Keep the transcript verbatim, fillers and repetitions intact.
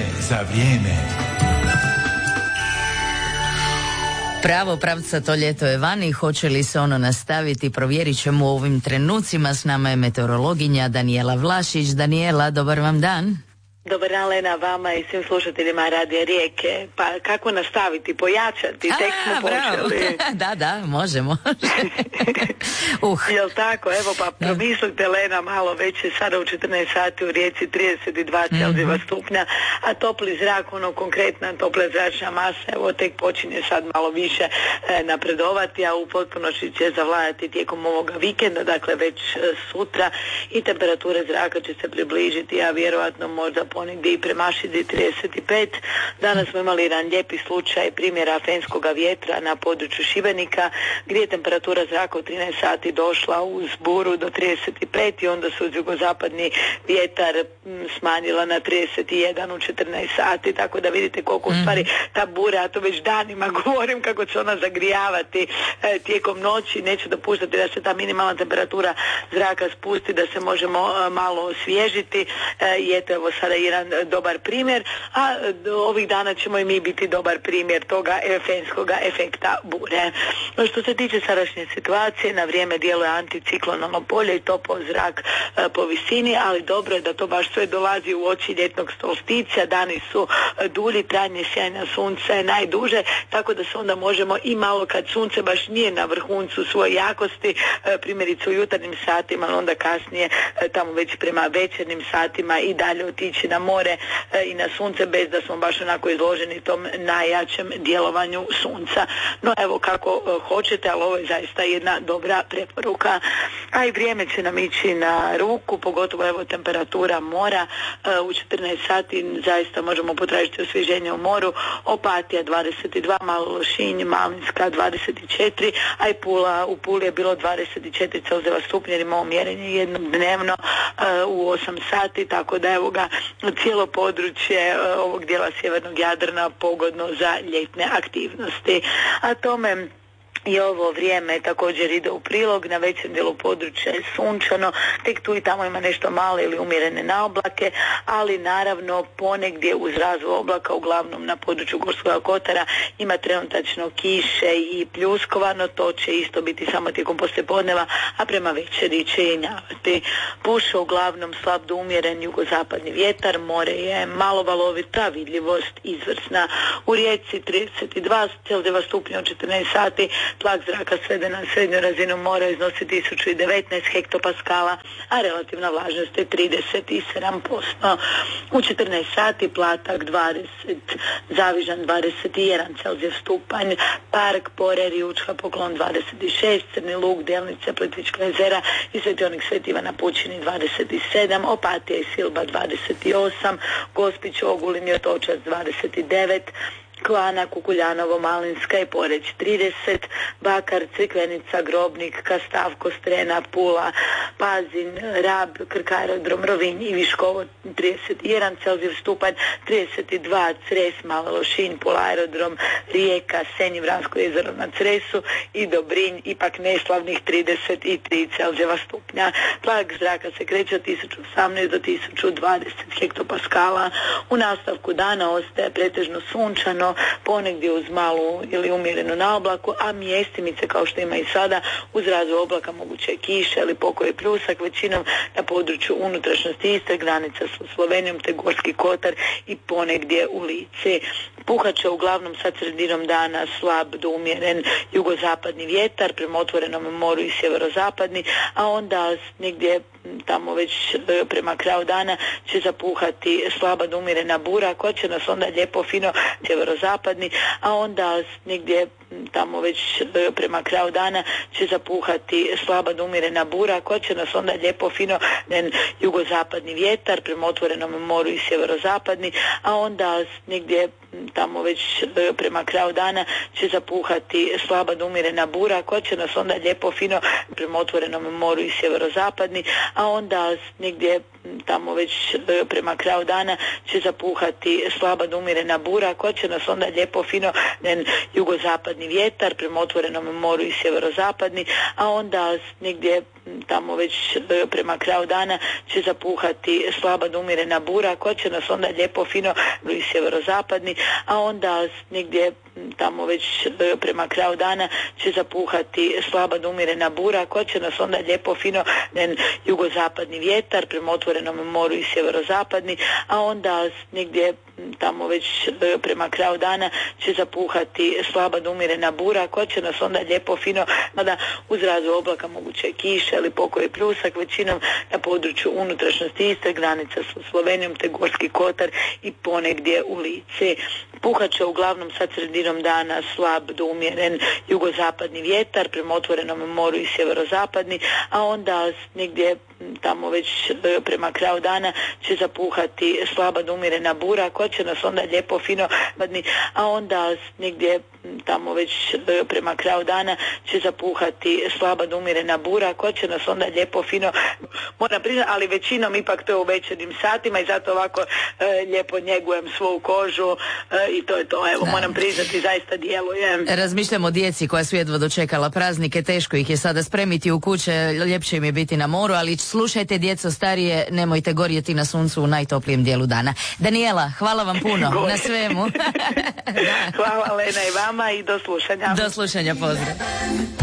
za vrijeme. Pravo pravca to ljeto je vani, hoće li se ono nastaviti, provjerit ćemo u ovim trenucima. S nama je meteorologinja Danijela Vlašić. Danijela, dobar vam dan. Dobar dan, Lena, vama i svim slušateljima Radija Rijeke. Pa kako nastaviti, pojačati, tek smo počeli. Da, da, možemo. uh. Jel tako, evo pa da. Promislite, Lena, malo već je sada u četrnaest sati u Rijeci trideset dva Celzijeva mm-hmm. stupnja, a topli zrak, ono konkretna topla zračna masa, evo tek počinje sad malo više e, napredovati, a u potpunosti će zavladati tijekom ovoga vikenda, dakle već e, sutra, i temperature zraka će se približiti, a vjerojatno možda ponegdje i premašiti trideset pet. Danas smo imali jedan lijepi slučaj primjera fenskoga vjetra na području Šibenika, gdje je temperatura zraka u trinaest sati došla uz buru do trideset pet i onda se uz jugozapadni vjetar m, smanjila na trideset jedan u četrnaest sati, tako da vidite koliko u stvari ta bura, a to već danima govorim kako će ona zagrijavati e, tijekom noći, neće dopuštati da se ta minimalna temperatura zraka spusti, da se možemo e, malo osvježiti e, i eto evo sada jedan dobar primjer, a ovih dana ćemo i mi biti dobar primjer toga fenskoga efekta bure. Što se tiče sadašnje situacije, na vrijeme djeluje anticiklonalno polje i topao zrak e, po visini, ali dobro je da to baš sve dolazi u oči ljetnog solsticija, dani su e, dulji, trajanje sjajna sunca je najduže, tako da se onda možemo i malo kad sunce baš nije na vrhuncu svoje jakosti, e, primjerice u jutarnjim satima, ali onda kasnije e, tamo već prema večernjim satima i dalje otići na more e, i na sunce bez da smo baš onako izloženi tom najjačem djelovanju sunca. No evo kako e, hoćete, ali ovo je zaista jedna dobra preporuka. A i vrijeme će nam ići na ruku, pogotovo evo temperatura mora e, u četrnaest sati zaista možemo potražiti osvježenje u moru. Opatija dvadeset dva, Malo Lošinj, Malinska dvadeset četiri, a i Pula, u Puli je bilo dvadeset četiri Celzijeva stupnja, jer imamo mjerenje jednom dnevno e, u osam sati, tako da evo ga cijelo područje e, ovog dijela sjevernog Jadrana pogodno za ljetne aktivnosti. A tome i ovo vrijeme također ide u prilog, na većem dijelu područja je sunčano, tek tu i tamo ima nešto male ili umjerene naoblake, ali naravno ponegdje uz razvoj oblaka, uglavnom na području Gorskog kotara, ima trenutačno kiše i pljuskovano, to će isto biti samo tijekom poslijepodneva, a prema večeri će jenjavati. Puše uglavnom slab do umjeren jugozapadni vjetar, more je malo valovita, vidljivost izvrsna. U Rijeci trideset dva Celzijeva stupnja u četrnaest sati, tlak zraka svede na srednju razinu mora iznosi tisuću devetnaest hektopaskala, a relativna vlažnost je trideset sedam posto. U četrnaest sati Platak dvadeset, Zavižan dvadeset jedan Celzijev stupanj, Park, Porer i Učka Poklon dvadeset šest, Crni Lug, Delnice, Plitvička jezera i Svetionik Svet Ivan na Pučini dvadeset sedam, Opatija i Silba dvadeset osam, Gospić, Ogulin i Otočac dvadeset devet, Klana, Kukuljanovo, Malinska i Poreć trideset, Bakar, Crikvenica, Grobnik, Kastav, Kostrena, Pula, Pazin, Rab, Krk aerodrom, Rovinj i Viškovo trideset jedan Celzijev stupanj, trideset dva Cres, Mala Lošinj, Pula aerodrom, Rijeka, Senj, Vransko jezero na Cresu i Dobrinj, ipak neslavnih trideset tri Celzijeva stupnja. Tlak zraka se kreće od tisuću osamnaest do tisuću dvadeset hektopaskala. U nastavku dana ostaje pretežno sunčano, ponegdje uz malu ili umjerenu naoblaku, a mjestimice kao što ima i sada uz razvoj oblaka moguće kiše ili pokoji pljusak, većinom na području unutrašnjosti Istre, granica s Slovenijom te Gorski kotar i ponegdje u Lici. Puhat će uglavnom sad sredinom dana slab do umjeren jugozapadni vjetar prema otvorenom moru i sjeverozapadni, a onda negdje tamo već prema kraju dana će zapuhati slaba do umjerena bura koja će nas onda lijepo fino sjeverozapadni, a onda negdje tamo već prema kraju dana će zapuhati slaba do umjerena bura koja će nas onda lijepo fino jugozapadni vjetar prema otvorenom moru i sjeverozapadni, a onda negdje tamo već prema kraju dana će zapuhati slaba do umjerena bura koja će nas onda lijepo fino prema otvorenom moru i sjeverozapadni, a onda negdje tamo već prema kraju dana će zapuhati slaba do umjerena bura koja će nas onda lijepo fino jugozapadni vjetar prema otvorenom moru i sjeverozapadni, a onda negdje tamo već prema kraju dana će zapuhati slaba do umjerena bura koja će nas onda lijepo fino i sjeverozapadni, a onda negdje tamo već prema kraju dana će zapuhati slaba do umjerena bura koja će nas onda lijepo fino jugozapadni vjetar prema otvorenom moru i sjeverozapadni, a onda negdje tamo već prema kraju dana će zapuhati slaba do umjerena bura koja će nas onda lijepo fino, mada uz razvoj oblaka moguće je kiša ili pokoji pljusak, većinom na području unutrašnjosti Istre, granica s Slovenijom te Gorski kotar i ponegdje u Lici. Puhat će uglavnom sad sredinom dana slab do umjeren jugozapadni vjetar prema otvorenom moru i sjeverozapadni, a onda negdje tamo već prema kraju dana će zapuhati slaba do umjerena bura koja će nas onda lijepo fino, a onda negdje tamo već prema kraju dana će zapuhati slaba do umjerena bura koja će nas onda lijepo fino, moram priznati, ali većinom ipak to je u večernjim satima i zato ovako e, lijepo njegujem svoju kožu e, i to je to, evo da. Moram priznati, zaista djelujem. Razmišljam o djeci koja su jedva dočekala praznike, teško ih je sada spremiti u kuće, ljepše im je biti na moru, ali slušajte djeco starije, nemojte gorjeti na suncu u najtoplijem dijelu dana. Danijela, hvala vam puno na svemu. Hvala Lena i vama i do slušanja. Do slušanja, pozdrav.